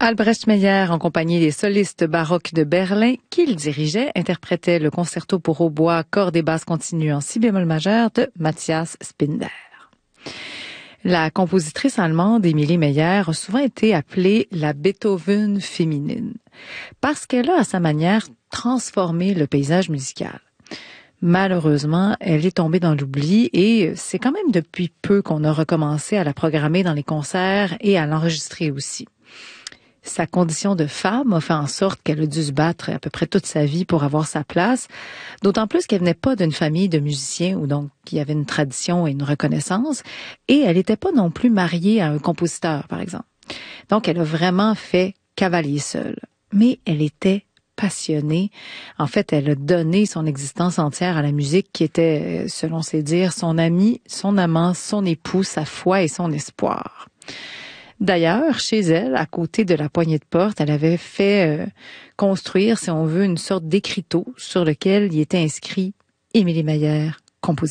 Albrecht Meyer, en compagnie des solistes baroques de Berlin, qu'il dirigeait, interprétait le concerto pour hautbois, cordes et basses continues en si bémol majeur de Matthias Spinder. La compositrice allemande Emilie Meyer a souvent été appelée la Beethoven féminine, parce qu'elle a, à sa manière, transformé le paysage musical. Malheureusement, elle est tombée dans l'oubli et c'est quand même depuis peu qu'on a recommencé à la programmer dans les concerts et à l'enregistrer aussi. Sa condition de femme a fait en sorte qu'elle a dû se battre à peu près toute sa vie pour avoir sa place, d'autant plus qu'elle venait pas d'une famille de musiciens où donc il y avait une tradition et une reconnaissance, et elle n'était pas non plus mariée à un compositeur, par exemple. Donc elle a vraiment fait cavalier seul. Mais elle était passionnée. En fait, elle a donné son existence entière à la musique qui était, selon ses dires, son ami, son amant, son époux, sa foi et son espoir. D'ailleurs, chez elle, à côté de la poignée de porte, elle avait fait construire, si on veut, une sorte d'écriteau sur lequel il était inscrit « Emilie Meyer, compositrice ».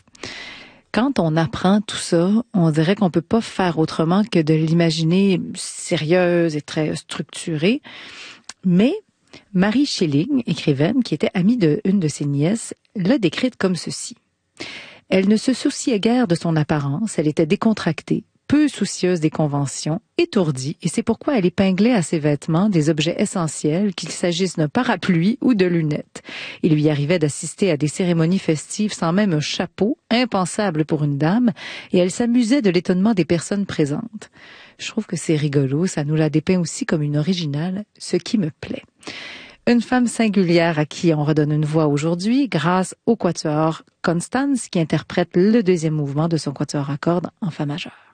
Quand on apprend tout ça, on dirait qu'on peut pas faire autrement que de l'imaginer sérieuse et très structurée. Mais Marie Schilling, écrivaine, qui était amie d'une de ses nièces, l'a décrite comme ceci. Elle ne se souciait guère de son apparence, elle était décontractée, peu soucieuse des conventions, étourdie, et c'est pourquoi elle épinglait à ses vêtements des objets essentiels, qu'il s'agisse d'un parapluie ou de lunettes. Il lui arrivait d'assister à des cérémonies festives sans même un chapeau, impensable pour une dame, et elle s'amusait de l'étonnement des personnes présentes. Je trouve que c'est rigolo, ça nous la dépeint aussi comme une originale, ce qui me plaît. Une femme singulière à qui on redonne une voix aujourd'hui grâce au quatuor Constance qui interprète le deuxième mouvement de son quatuor à cordes en fa majeur.